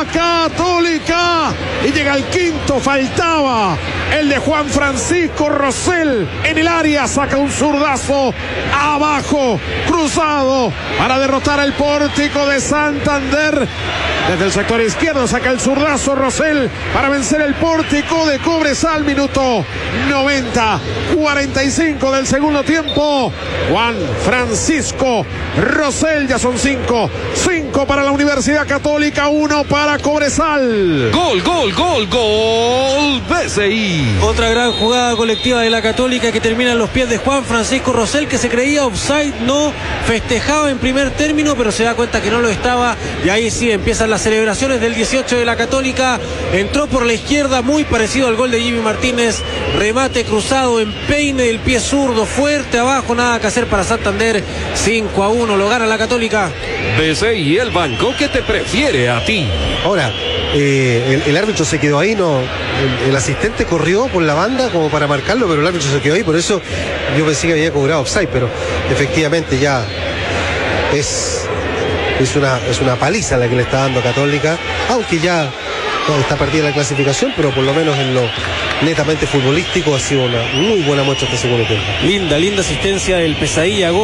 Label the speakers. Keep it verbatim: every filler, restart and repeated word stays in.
Speaker 1: Católica. Y llega el quinto, faltaba el de Juan Francisco Rosell en el área, saca un zurdazo abajo, cruzado, para derrotar al Pórtico de Santander. Desde el sector izquierdo saca el zurdazo Rosell para vencer el Pórtico de Cobresal. Minuto noventa, cuarenta y cinco del segundo tiempo. Juan Francisco Rosell, ya son cinco. cinco para la Universidad Católica, uno para Cobresal.
Speaker 2: Gol, gol, gol, gol, B C I.
Speaker 3: Otra gran jugada colectiva de la Católica que termina en los pies de Juan Francisco Rosell, que se creía offside, no festejaba en primer término, pero se da cuenta que no lo estaba, y ahí sí empiezan las celebraciones del dieciocho de la Católica. Entró por la izquierda, muy parecido al gol de Jimmy Martínez, remate cruzado, empeine del pie zurdo, fuerte abajo, nada que hacer para Santander. Cinco a uno, lo gana la Católica.
Speaker 2: B C I, el banco que te prefiere a ti.
Speaker 4: Ahora, eh, el, el árbitro se quedó ahí, no, el, el asistente corrió por la banda como para marcarlo, pero el árbitro se quedó ahí, por eso yo pensé que había cobrado offside, pero efectivamente ya es, es, una, es una paliza la que le está dando Católica, aunque ya está perdida la clasificación, pero por lo menos en lo netamente futbolístico ha sido una muy buena muestra este segundo tiempo.
Speaker 3: Linda, linda asistencia del Pesadilla.